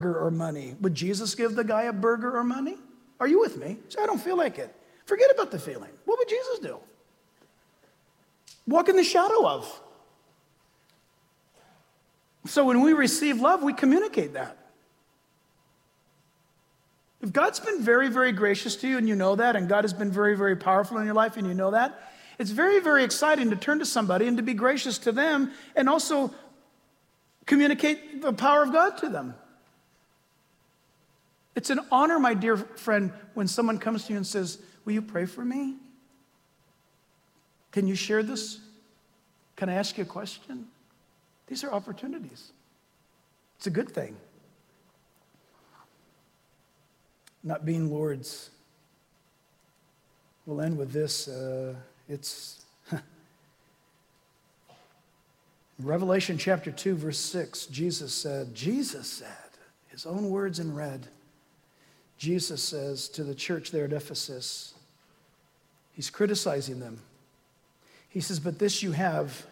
or money. Would Jesus give the guy a burger or money? Are you with me? Say, I don't feel like it. Forget about the feeling. What would Jesus do? Walk in the shadow of. So when we receive love, we communicate that. If God's been very, very gracious to you and you know that, and God has been very, very powerful in your life and you know that, it's very, very exciting to turn to somebody and to be gracious to them and also communicate the power of God to them. It's an honor, my dear friend, when someone comes to you and says, will you pray for me? Can you share this? Can I ask you a question? These are opportunities. It's a good thing. Not being Lord's. We'll end with this. It's Revelation chapter 2, verse 6. Jesus said, his own words in red. Jesus says to the church there at Ephesus, he's criticizing them. He says, but this you have,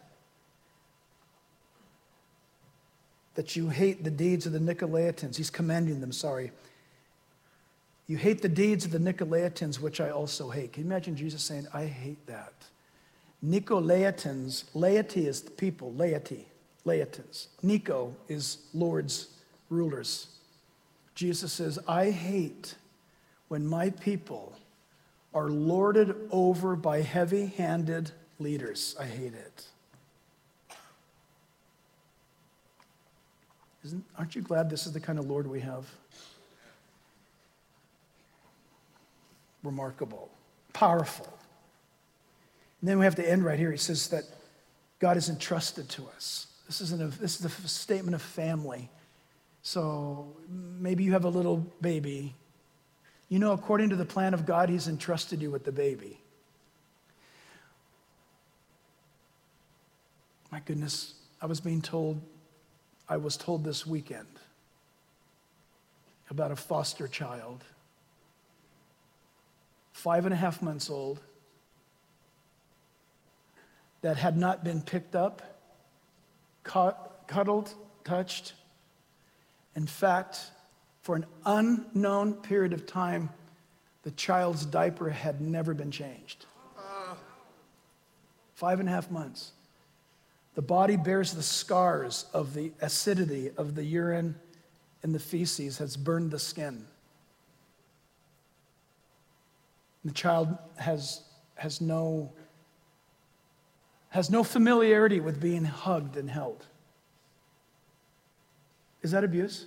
that you hate the deeds of the Nicolaitans. He's commending them, sorry. You hate the deeds of the Nicolaitans, which I also hate. Can you imagine Jesus saying, I hate that? Nicolaitans, laity is the people, laitans. Nico is Lord's rulers. Jesus says, I hate when my people are lorded over by heavy-handed leaders. I hate it. Aren't you glad this is the kind of Lord we have? Remarkable, powerful. And then we have to end right here. He says that God is entrusted to us. This is a statement of family. So maybe you have a little baby. You know, according to the plan of God, he's entrusted you with the baby. My goodness, I was told this weekend about a foster child, 5.5 months old, that had not been picked up, cuddled, touched. In fact, for an unknown period of time, the child's diaper had never been changed. 5.5 months. The body bears the scars of the acidity of the urine and the feces has burned the skin. The child has no familiarity with being hugged and held. Is that abuse?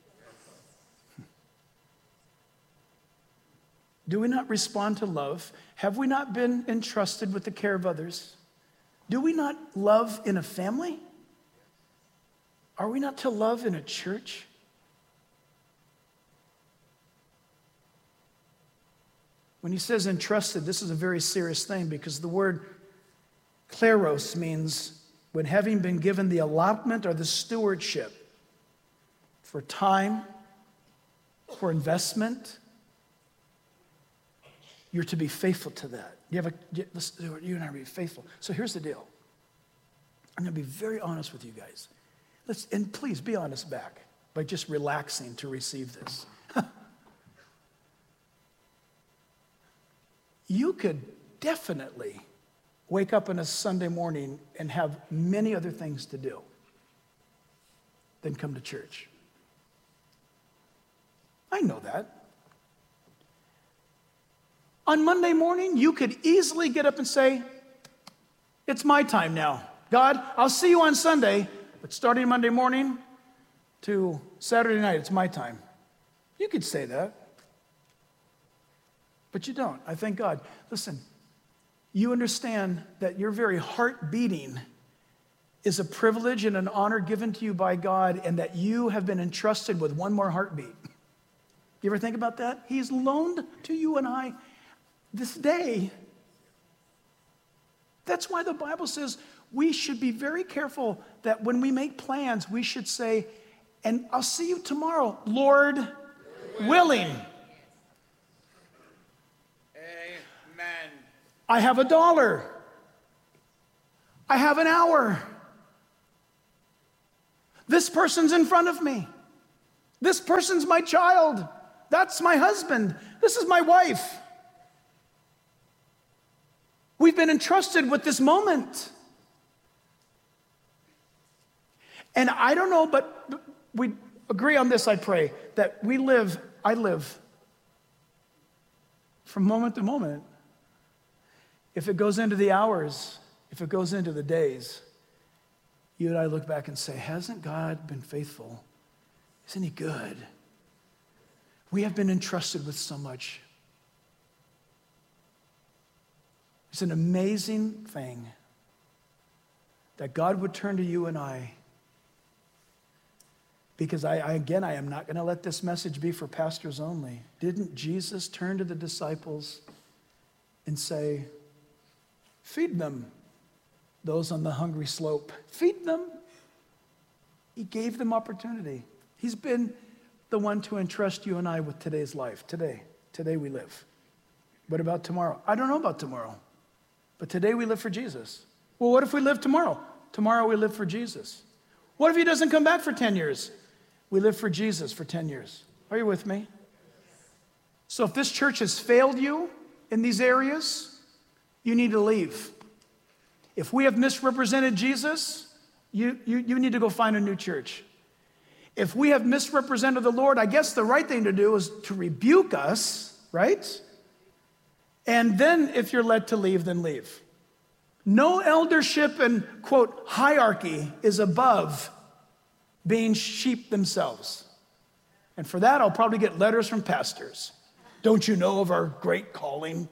Do we not respond to love? Have we not been entrusted with the care of others? Do we not love in a family? Are we not to love in a church? When he says entrusted, this is a very serious thing because the word kleros means when having been given the allotment or the stewardship for time, for investment, you're to be faithful to that. You and I are to be faithful. So here's the deal. I'm going to be very honest with you guys. And please be honest back by just relaxing to receive this. You could definitely wake up on a Sunday morning and have many other things to do than come to church. I know that. On Monday morning, you could easily get up and say, it's my time now. God, I'll see you on Sunday, but starting Monday morning to Saturday night, it's my time. You could say that, but you don't. I thank God. Listen, you understand that your very heart beating is a privilege and an honor given to you by God, and that you have been entrusted with one more heartbeat. You ever think about that? He's loaned to you and I this day. That's why the Bible says we should be very careful that when we make plans, we should say, and I'll see you tomorrow, Lord willing. Amen. I have $1. I have an hour. This person's in front of me. This person's my child. That's my husband. This is my wife. We've been entrusted with this moment. And I don't know, but we agree on this, I pray, that I live from moment to moment. If it goes into the hours, if it goes into the days, you and I look back and say, hasn't God been faithful? Isn't he good? We have been entrusted with so much. It's an amazing thing that God would turn to you and I, because I am not going to let this message be for pastors only. Didn't Jesus turn to the disciples and say, feed them, those on the hungry slope. Feed them. He gave them opportunity. He's been the one to entrust you and I with today's life. Today we live. What about tomorrow? I don't know about tomorrow, but today we live for Jesus. Well, what if we live tomorrow? Tomorrow we live for Jesus. What if he doesn't come back for 10 years? We live for Jesus for 10 years. Are you with me? So if this church has failed you in these areas, you need to leave. If we have misrepresented Jesus, you need to go find a new church. If we have misrepresented the Lord, I guess the right thing to do is to rebuke us, right? And then if you're led to leave, then leave. No eldership and, quote, hierarchy is above being sheep themselves. And for that, I'll probably get letters from pastors. Don't you know of our great calling?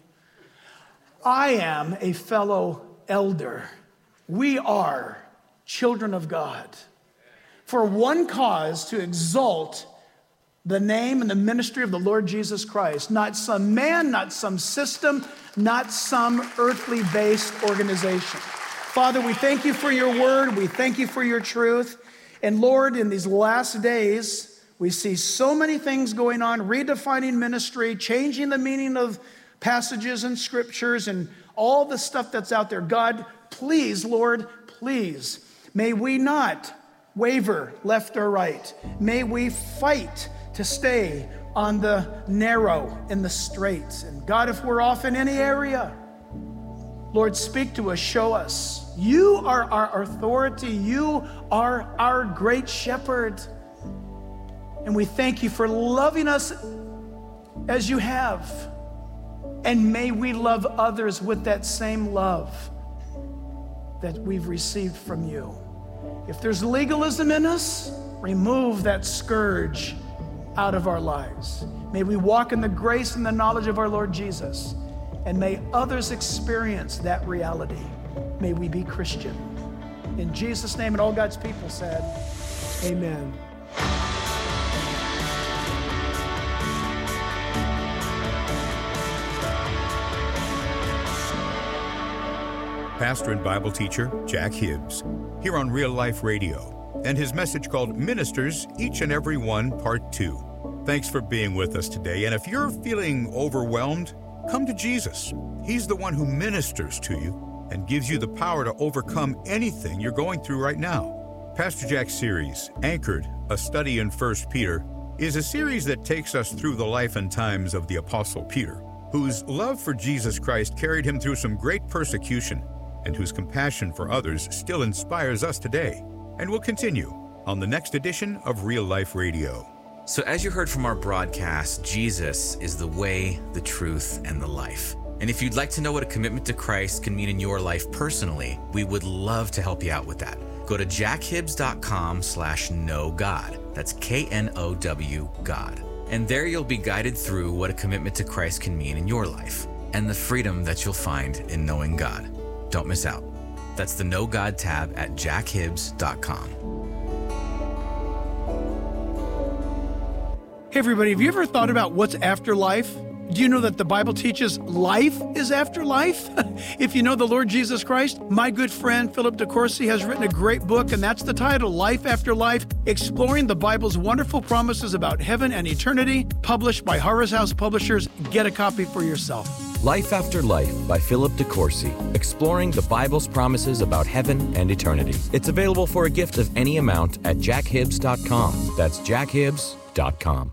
I am a fellow elder. We are children of God. For one cause, to exalt the name and the ministry of the Lord Jesus Christ. Not some man, not some system, not some earthly-based organization. Father, we thank you for your word. We thank you for your truth. And Lord, in these last days, we see so many things going on, redefining ministry, changing the meaning of passages and scriptures and all the stuff that's out there. God, please, Lord, please, may we not waver left or right. May we fight to stay on the narrow and the straight. And God, if we're off in any area, Lord, speak to us, show us. You are our authority. You are our great shepherd. And we thank you for loving us as you have. And may we love others with that same love that we've received from you. If there's legalism in us, remove that scourge out of our lives. May we walk in the grace and the knowledge of our Lord Jesus. And may others experience that reality. May we be Christian. In Jesus' name, and all God's people said, amen. Pastor and Bible teacher Jack Hibbs, here on Real Life Radio, and his message called Ministers, Each and Every One, Part 2. Thanks for being with us today, and if you're feeling overwhelmed, come to Jesus. He's the one who ministers to you and gives you the power to overcome anything you're going through right now. Pastor Jack's series, Anchored, a study in 1 Peter, is a series that takes us through the life and times of the Apostle Peter, whose love for Jesus Christ carried him through some great persecution, and whose compassion for others still inspires us today, and will continue on the next edition of Real Life Radio. So as you heard from our broadcast, Jesus is the way, the truth, and the life. And if you'd like to know what a commitment to Christ can mean in your life personally, we would love to help you out with that. Go to jackhibbs.com/knowgod. That's KNOW God. And there you'll be guided through what a commitment to Christ can mean in your life and the freedom that you'll find in knowing God. Don't miss out. That's the Know God tab at jackhibbs.com. Hey everybody, have you ever thought about what's after life? Do you know that the Bible teaches life is after life? If you know the Lord Jesus Christ, my good friend Philip DeCourcy has written a great book, and that's the title, Life After Life, Exploring the Bible's Wonderful Promises About Heaven and Eternity, published by Harvest House Publishers. Get a copy for yourself. Life After Life by Philip DeCourcy, exploring the Bible's promises about heaven and eternity. It's available for a gift of any amount at jackhibbs.com. That's jackhibbs.com. jackhibbs.com.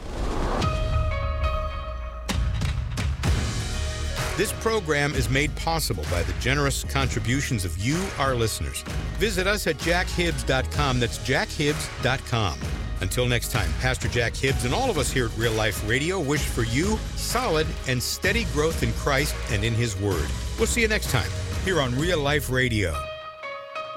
This program is made possible by the generous contributions of you, our listeners. Visit us at jackhibbs.com. That's jackhibbs.com. Until next time, Pastor Jack Hibbs and all of us here at Real Life Radio wish for you solid and steady growth in Christ and in His Word. We'll see you next time here on Real Life Radio.